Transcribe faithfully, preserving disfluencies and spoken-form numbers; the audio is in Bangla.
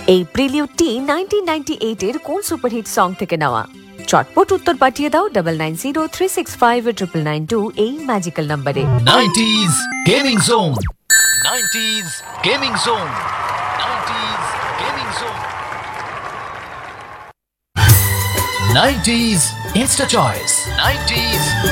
এই প্রিলিউডটি নাইনটিন নাইনটি এইট এর কোন সুপারহিট সং থেকে নেওয়া? চটপট উত্তর পাঠিয়ে দাও double nine zero three six five triple nine two এই ম্যাজিক্যাল নম্বরে। Nineties gaming zone, nineties gaming zone, nineties gaming zone, nineties Insta choice, nineties